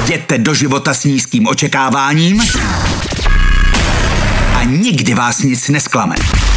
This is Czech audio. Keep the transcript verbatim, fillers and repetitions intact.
Jděte do života s nízkým očekáváním a nikdy vás nic nesklame.